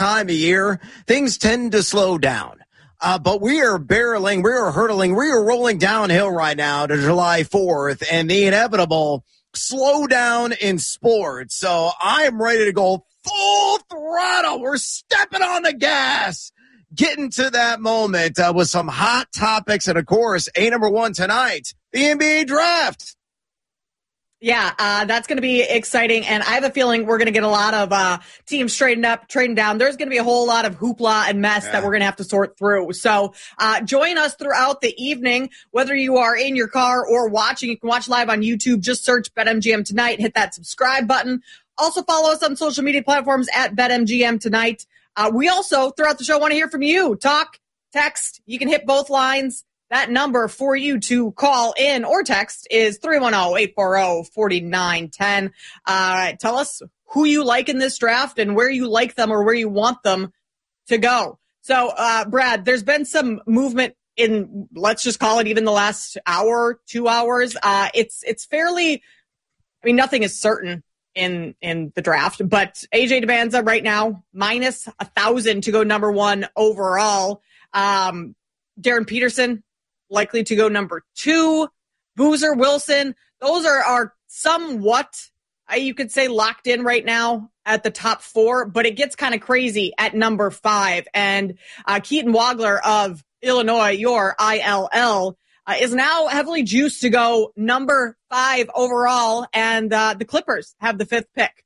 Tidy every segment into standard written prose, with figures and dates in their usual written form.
time of year, things tend to slow down. But we are barreling, we are hurtling, we are rolling downhill right now to July 4th and the inevitable slowdown in sports. So I am ready to go full throttle. We're stepping on the gas, getting to that moment with some hot topics. And, of course, number one tonight, the NBA draft. Yeah, that's going to be exciting, and I have a feeling we're going to get a lot of teams trading up, trading down. There's going to be a whole lot of hoopla and mess that we're going to have to sort through. So join us throughout the evening, whether you are in your car or watching. You can watch live on YouTube. Just search BetMGM Tonight. Hit that subscribe button. Also follow us on social media platforms at BetMGM Tonight. We also, throughout the show, want to hear from you. Talk, text. You can hit both lines. That number for you to call in or text is 310-840-4910. Tell us who you like in this draft and where you like them or where you want them to go. So, Brad, there's been some movement in, let's just call it even the last hour, 2 hours. It's fairly, I mean, nothing is certain in the draft, but AJ Debanza right now, minus 1,000 to go number one overall. Darren Peterson, likely to go number 2. Boozer, Wilson, those are somewhat, you could say, locked in right now at the top 4, but it gets kind of crazy at number 5. And Keaton Wagler of Illinois, your ILL, is now heavily juiced to go number 5 overall, and the Clippers have the 5th pick.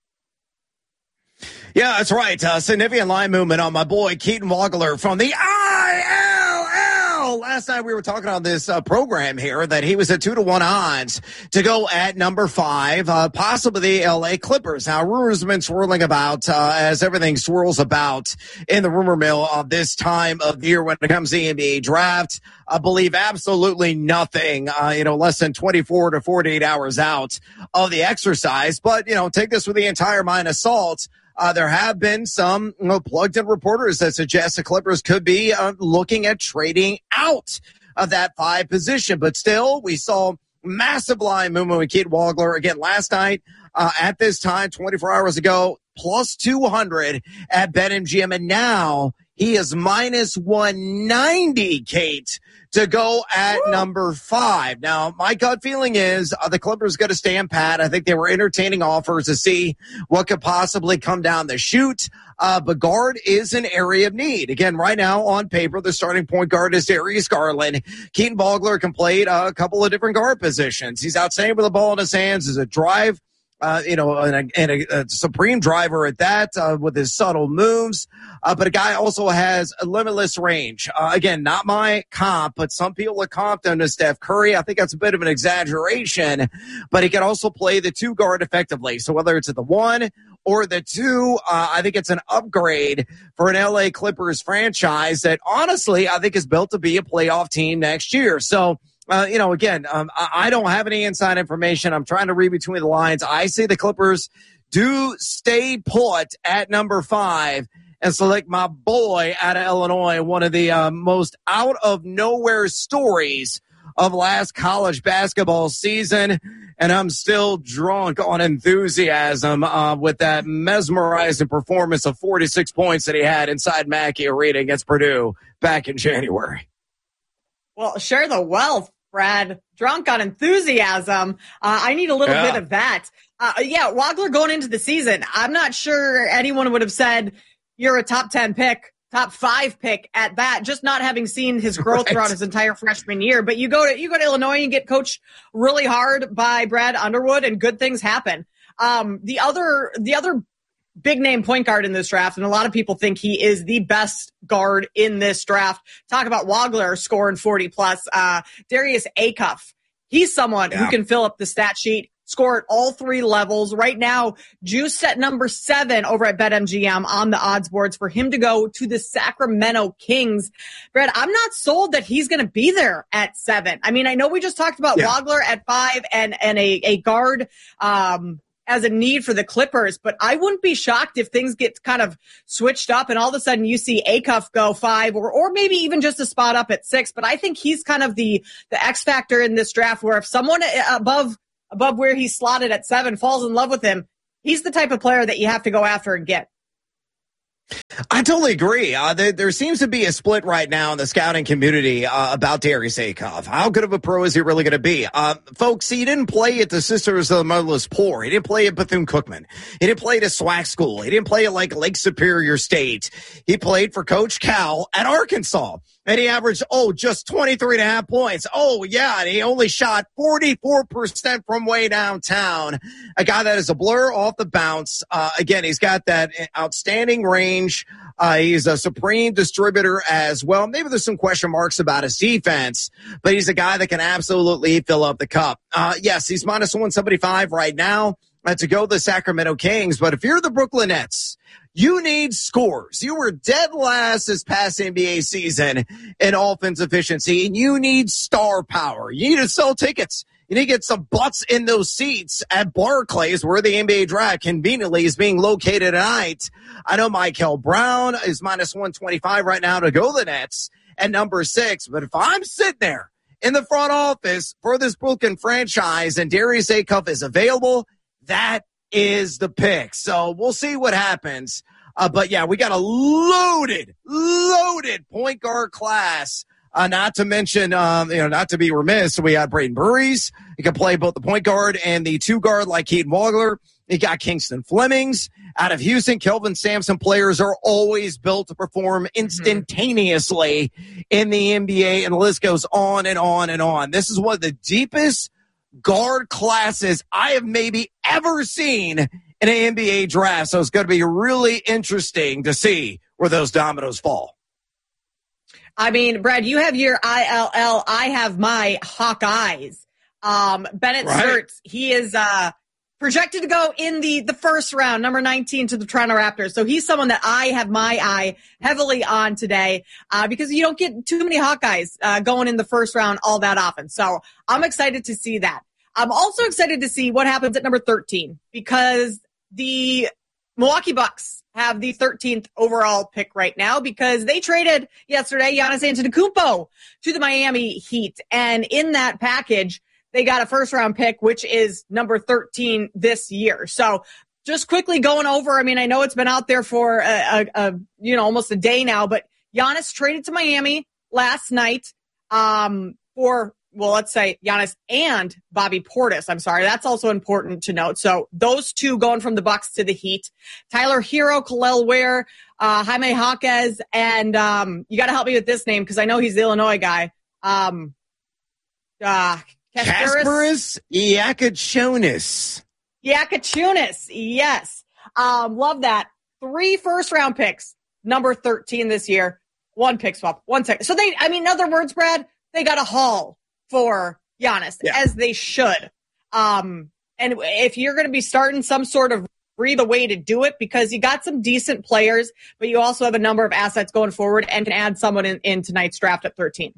Yeah, that's right. Significant line movement on my boy Keaton Wagler from the ILL. Last night we were talking on this program here that he was at 2-1 odds to go at number 5, possibly the LA Clippers. Now, rumors have been swirling about as everything swirls about in the rumor mill of this time of year when it comes to the NBA draft. I believe absolutely nothing, less than 24 to 48 hours out of the exercise. But, take this with the entire mind of salt. There have been some plugged-in reporters that suggest the Clippers could be looking at trading out of that 5 position. But still, we saw massive line movement with Keaton Wagler again last night at this time, 24 hours ago, plus 200 at BetMGM. And now he is minus 190, Kate, to go at number 5. Now, my gut feeling is the Clippers got to stand pat. I think they were entertaining offers to see what could possibly come down the chute. But guard is an area of need. Again, right now on paper, the starting point guard is Darius Garland. Keaton Wagler can play a couple of different guard positions. He's outstanding with the ball in his hands as a drive. And a supreme driver at that, with his subtle moves. But a guy also has a limitless range. Again, not my comp, but some people are comped him to Steph Curry. I think that's a bit of an exaggeration, but he can also play the 2 guard effectively. So whether it's at the 1 or the 2, I think it's an upgrade for an LA Clippers franchise that honestly, I think is built to be a playoff team next year. So, I don't have any inside information. I'm trying to read between the lines. I see the Clippers do stay put at number 5 and select my boy out of Illinois, one of the most out-of-nowhere stories of last college basketball season. And I'm still drunk on enthusiasm with that mesmerizing performance of 46 points that he had inside Mackey Arena against Purdue back in January. Well, share the wealth, Brad. Drunk on enthusiasm. I need a little bit of that. Wagler going into the season, I'm not sure anyone would have said you're a top 10 pick, top 5 pick at that, just not having seen his growth throughout his entire freshman year. But you go to Illinois and get coached really hard by Brad Underwood, and good things happen. The other big name point guard in this draft, and a lot of people think he is the best guard in this draft. Talk about Wagler scoring 40 plus. Darius Acuff, he's someone who can fill up the stat sheet, score at all 3 levels. Right now, juiced at number 7 over at BetMGM on the odds boards for him to go to the Sacramento Kings. Brad, I'm not sold that he's going to be there at 7. I mean, I know we just talked about Wagler at 5 and a guard, as a need for the Clippers, but I wouldn't be shocked if things get kind of switched up and all of a sudden you see Acuff go 5 or maybe even just a spot up at 6. But I think he's kind of the X factor in this draft, where if someone above where he's slotted at 7 falls in love with him, he's the type of player that you have to go after and get. I totally agree. There seems to be a split right now in the scouting community about Darius Acuff. How good of a pro is he really going to be? Folks, he didn't play at the Sisters of the Motherless Poor. He didn't play at Bethune-Cookman. He didn't play at a SWAC school. He didn't play at like Lake Superior State. He played for Coach Cal at Arkansas. And he averaged, just 23.5 points. Oh, yeah, and he only shot 44% from way downtown. A guy that is a blur off the bounce. Again, he's got that outstanding range. He's a supreme distributor as well. Maybe there's some question marks about his defense, but he's a guy that can absolutely fill up the cup. Yes, he's minus 175 right now to go the Sacramento Kings. But if you're the Brooklyn Nets, you need scores. You were dead last this past NBA season in offense efficiency, and you need star power. You need to sell tickets. You need to get some butts in those seats at Barclays, where the NBA draft conveniently is being located tonight. I know Michael Brown is minus 125 right now to go the Nets at number 6. But if I'm sitting there in the front office for this Brooklyn franchise and Darius Acuff is available, that is the pick. So we'll see what happens. But yeah, we got a loaded point guard class. Not to mention, not to be remiss, we got Braden Burries. He can play both the point guard and the 2 guard like Keaton Wagler. You got Kingston Flemings out of Houston. Kelvin Sampson players are always built to perform instantaneously in the NBA, and the list goes on and on and on. This is one of the deepest guard classes I have maybe ever seen in an NBA draft. So it's going to be really interesting to see where those dominoes fall. I mean, Brad, you have your ILL. I have my Hawkeyes. Bennett Sturts, he is projected to go in the first round, number 19 to the Toronto Raptors. So he's someone that I have my eye heavily on today because you don't get too many Hawkeyes going in the first round all that often. So I'm excited to see that. I'm also excited to see what happens at number 13 because the Milwaukee Bucks have the 13th overall pick right now because they traded yesterday Giannis Antetokounmpo to the Miami Heat. And in that package, they got a first-round pick, which is number 13 this year. So just quickly going over, I mean, I know it's been out there for almost a day now, but Giannis traded to Miami last night let's say Giannis and Bobby Portis. I'm sorry. That's also important to note. So those two going from the Bucks to the Heat. Tyler Hero, Kel'el Ware, Jaime Jaquez, and you got to help me with this name because I know he's the Illinois guy. Kasparis Yakachunas. Yakachunas, yes. Love that. 3 first-round picks, number 13 this year. 1 pick swap, 1 second. So in other words, Brad, they got a haul for Giannis, as they should. And if you're going to be starting some sort of breathe a way to do it because you got some decent players, but you also have a number of assets going forward and can add someone in tonight's draft at 13.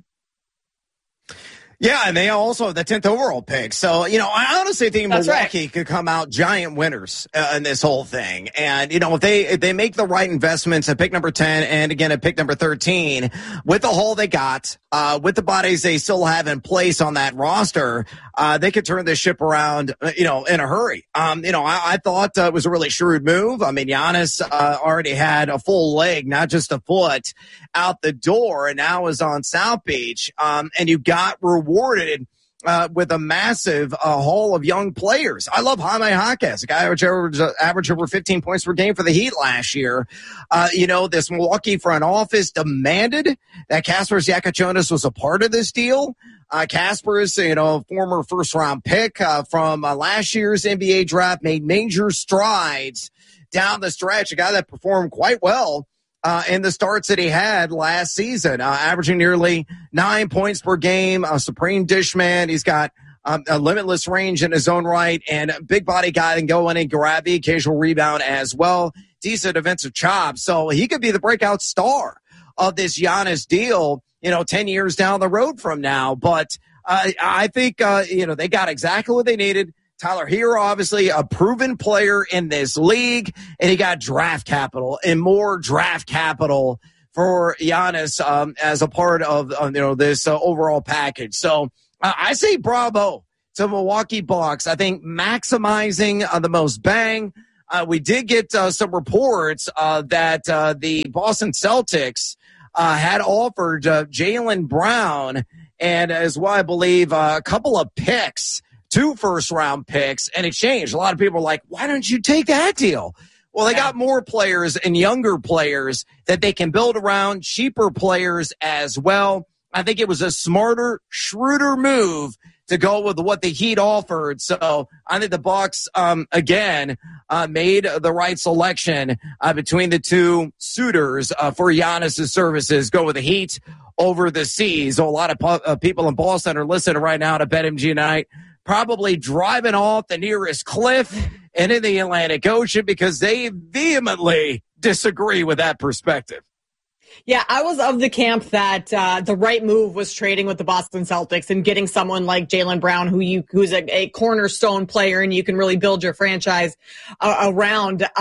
Yeah, and they also have the 10th overall pick. So, I honestly think Milwaukee could come out giant winners in this whole thing. And, if they make the right investments at pick number 10 and, again, at pick number 13, with the haul they got, with the bodies they still have in place on that roster, they could turn this ship around, in a hurry. I thought it was a really shrewd move. I mean, Giannis already had a full leg, not just a foot, out the door, and now is on South Beach. And you got rewarded with a massive haul of young players. I love Jaime Jaquez, a guy who averaged over 15 points per game for the Heat last year. This Milwaukee front office demanded that Kasparis Yakachunas was a part of this deal. Kasparis, former first-round pick from last year's NBA draft, made major strides down the stretch, a guy that performed quite well in the starts that he had last season, averaging nearly 9 points per game, a supreme dish man. He's got a limitless range in his own right, and a big body guy that can go in and grab the occasional rebound as well. Decent defensive chop. So he could be the breakout star of this Giannis deal, 10 years down the road from now. But I think, they got exactly what they needed. Tyler Hero, obviously a proven player in this league, and he got draft capital and more draft capital for Giannis as a part of this overall package. So I say bravo to Milwaukee Bucks. I think maximizing the most bang we did get some reports that the Boston Celtics had offered Jaylen Brown and as well, I believe, a couple of picks, 2 first-round picks in exchange. A lot of people are like, why don't you take that deal? Well, they got more players and younger players that they can build around, cheaper players as well. I think it was a smarter, shrewder move to go with what the Heat offered. So I think the Bucks, again, made the right selection between the two suitors for Giannis' services. Go with the Heat over the Seas. So a lot of people in Boston are listening right now to BetMGM Night, probably driving off the nearest cliff and in the Atlantic Ocean because they vehemently disagree with that perspective. Yeah, I was of the camp that the right move was trading with the Boston Celtics and getting someone like Jaylen Brown, who's a cornerstone player, and you can really build your franchise around. But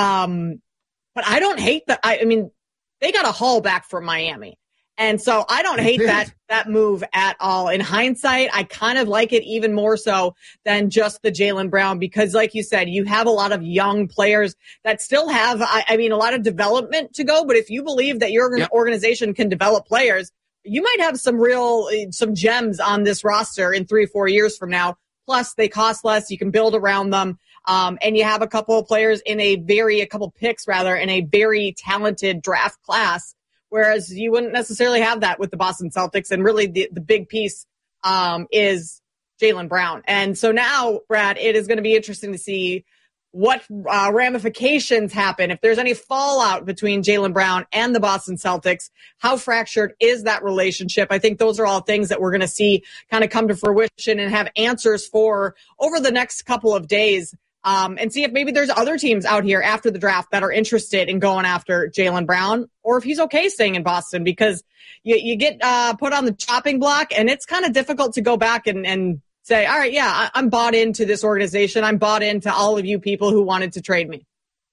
I don't hate that. I mean, they got a haul back from Miami. And so I don't hate that move at all. In hindsight, I kind of like it even more so than just the Jaylen Brown because, like you said, you have a lot of young players that still have, a lot of development to go. But if you believe that your organization can develop players, you might have some gems on this roster in 3 or 4 years from now. Plus, they cost less. You can build around them. And you have a couple of players a couple picks in a very talented draft class. Whereas you wouldn't necessarily have that with the Boston Celtics. And really the big piece is Jaylen Brown. And so now, Brad, it is going to be interesting to see what ramifications happen. If there's any fallout between Jaylen Brown and the Boston Celtics, how fractured is that relationship? I think those are all things that we're going to see kind of come to fruition and have answers for over the next couple of days. And see if maybe there's other teams out here after the draft that are interested in going after Jaylen Brown, or if he's okay staying in Boston because you get put on the chopping block and it's kind of difficult to go back and say, all right, yeah, I'm bought into this organization. I'm bought into all of you people who wanted to trade me.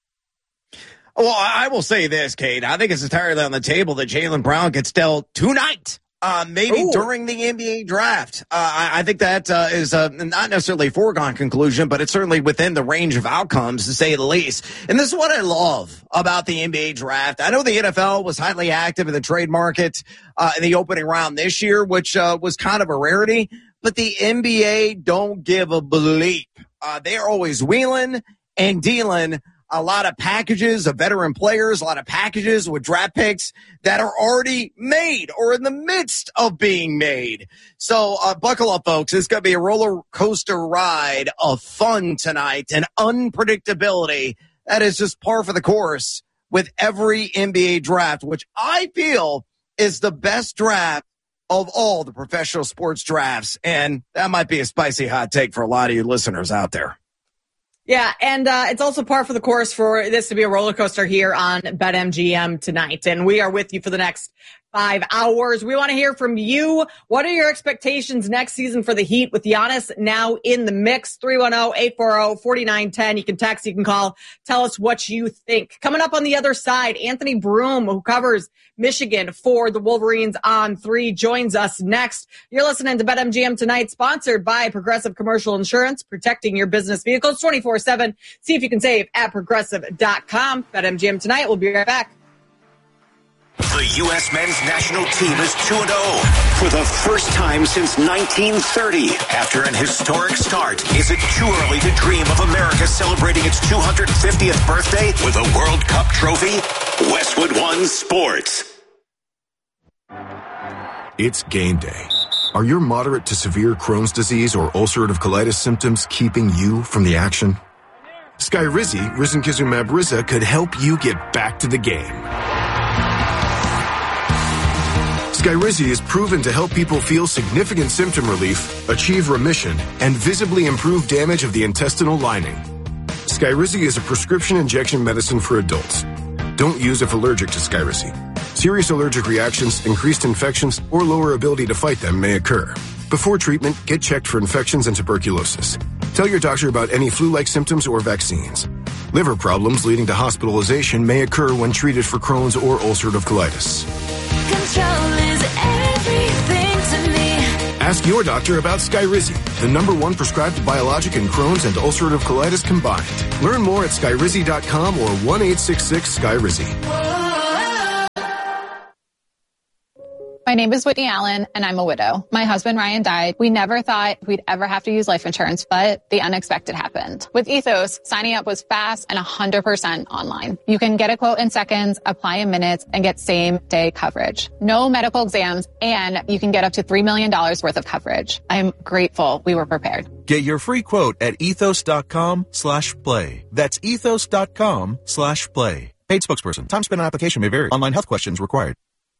Well, I will say this, Kate. I think it's entirely on the table that Jaylen Brown gets dealt tonight. Maybe during the NBA draft. I think that is not necessarily a foregone conclusion, but it's certainly within the range of outcomes, to say the least. And this is what I love about the NBA draft. I know the NFL was highly active in the trade market in the opening round this year, which was kind of a rarity. But the NBA don't give a bleep. They're always wheeling and dealing a lot of packages of veteran players, a lot of packages with draft picks that are already made or in the midst of being made. So buckle up, folks. It's going to be a roller coaster ride of fun tonight and unpredictability. That is just par for the course with every NBA draft, which I feel is the best draft of all the professional sports drafts. And that might be a spicy hot take for a lot of you listeners out there. Yeah, and it's also par for the course for this to be a roller coaster here on BetMGM tonight. And we are with you for the next 5 hours. We want to hear from you. What are your expectations next season for the Heat with Giannis now in the mix? 310-840-4910. You can text, you can call. Tell us what you think. Coming up on the other side, Anthony Broome, who covers Michigan for the Wolverines on 3, joins us next. You're listening to BetMGM Tonight, sponsored by Progressive Commercial Insurance, protecting your business vehicles 24/7. See if you can save at progressive.com. BetMGM Tonight. We'll be right back. The U.S. men's national team is 2-0 for the first time since 1930. After an historic start, is it too early to dream of America celebrating its 250th birthday with a World Cup trophy? Westwood One Sports. It's game day. Are your moderate to severe Crohn's disease or ulcerative colitis symptoms keeping you from the action? Skyrizi, risankizumab Riza, could help you get back to the game. Skyrizi is proven to help people feel significant symptom relief, achieve remission, and visibly improve damage of the intestinal lining. Skyrizi is a prescription injection medicine for adults. Don't use if allergic to Skyrizi. Serious allergic reactions, increased infections, or lower ability to fight them may occur. Before treatment, get checked for infections and tuberculosis. Tell your doctor about any flu-like symptoms or vaccines. Liver problems leading to hospitalization may occur when treated for Crohn's or ulcerative colitis. Control is everything to me. Ask your doctor about Skyrizi, the #1 prescribed biologic in Crohn's and ulcerative colitis combined. Learn more at skyrizi.com or 1-866-SKYRIZI. My name is Whitney Allen, and I'm a widow. My husband, Ryan, died. We never thought we'd ever have to use life insurance, but the unexpected happened. With Ethos, signing up was fast and 100% online. You can get a quote in seconds, apply in minutes, and get same-day coverage. No medical exams, and you can get up to $3 million worth of coverage. I'm grateful we were prepared. Get your free quote at ethos.com/play. That's ethos.com/play. Paid spokesperson. Time spent on application may vary. Online health questions required.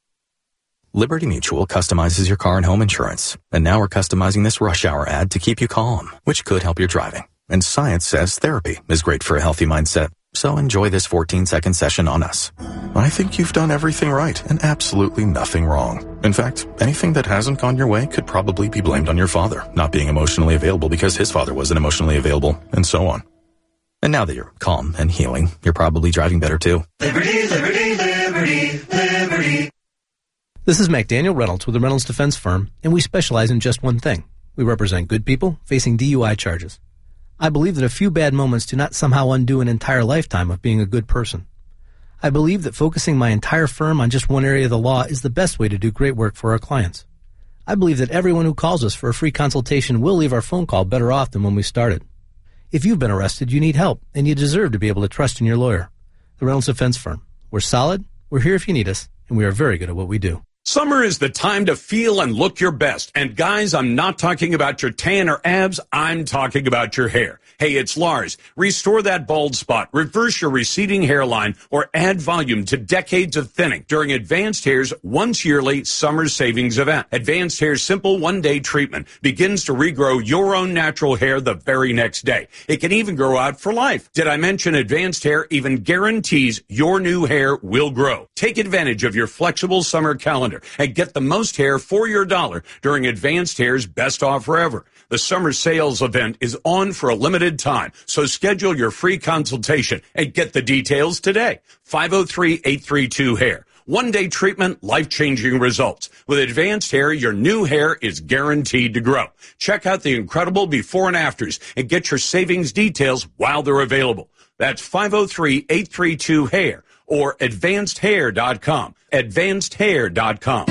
Liberty Mutual customizes your car and home insurance. And now we're customizing this rush hour ad to keep you calm, which could help your driving. And science says therapy is great for a healthy mindset. So enjoy this 14-second session on us. I think you've done everything right and absolutely nothing wrong. In fact, anything that hasn't gone your way could probably be blamed on your father not being emotionally available because his father wasn't emotionally available, and so on. And now that you're calm and healing, you're probably driving better too. Liberty, liberty, liberty, liberty. This is McDaniel Reynolds with the Reynolds Defense Firm, and we specialize in just one thing. We represent good people facing DUI charges. I believe that a few bad moments do not somehow undo an entire lifetime of being a good person. I believe that focusing my entire firm on just one area of the law is the best way to do great work for our clients. I believe that everyone who calls us for a free consultation will leave our phone call better off than when we started. If you've been arrested, you need help, and you deserve to be able to trust in your lawyer. The Reynolds Defense Firm. We're solid, we're here if you need us, and we are very good at what we do. Summer is the time to feel and look your best. And guys, I'm not talking about your tan or abs. I'm talking about your hair. Hey, it's Lars. Restore that bald spot, reverse your receding hairline, or add volume to decades of thinning during Advanced Hair's once yearly summer savings event. Advanced Hair's simple one-day treatment begins to regrow your own natural hair the very next day. It can even grow out for life. Did I mention Advanced Hair even guarantees your new hair will grow? Take advantage of your flexible summer calendar and get the most hair for your dollar during Advanced Hair's best offer ever. The summer sales event is on for a limited time, so schedule your free consultation and get the details today. 503-832-HAIR. One-day treatment, life-changing results. With Advanced Hair, your new hair is guaranteed to grow. Check out the incredible before and afters and get your savings details while they're available. That's 503-832-HAIR or advancedhair.com. advancedhair.com.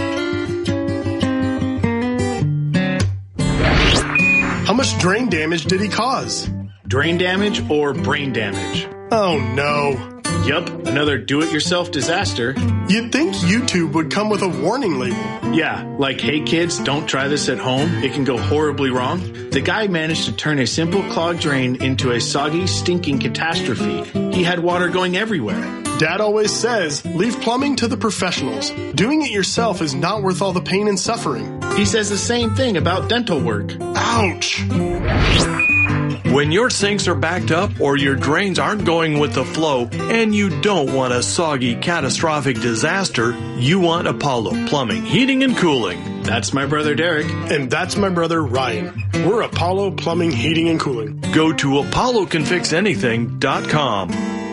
How much drain damage did he cause? Drain damage or brain damage? Oh no. Yup, another do-it-yourself disaster. You'd think YouTube would come with a warning label. Yeah, like, hey kids, don't try this at home. It can go horribly wrong. The guy managed to turn a simple clogged drain into a soggy, stinking catastrophe. He had water going everywhere. Dad always says, leave plumbing to the professionals. Doing it yourself is not worth all the pain and suffering. He says the same thing about dental work. Ouch! When your sinks are backed up or your drains aren't going with the flow and you don't want a soggy, catastrophic disaster, you want Apollo Plumbing, Heating, and Cooling. That's my brother Derek. And that's my brother Ryan. We're Apollo Plumbing, Heating, and Cooling. Go to ApolloCanFixAnything.com.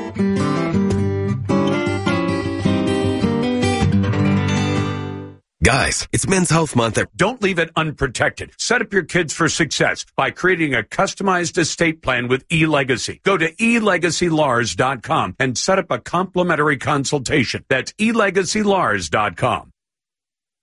Guys, it's Men's Health Month. Don't leave it unprotected. Set up your kids for success by creating a customized estate plan with eLegacy. Go to elegacylars.com and set up a complimentary consultation. That's elegacylars.com.